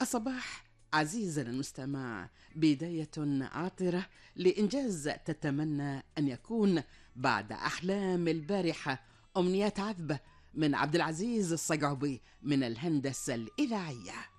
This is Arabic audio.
صباح عزيزنا المستمع، بداية عاطرة لإنجاز تتمنى أن يكون بعد أحلام البارحة أمنيات عذبة من عبد العزيز الصقعبي من الهندسة الإذاعية.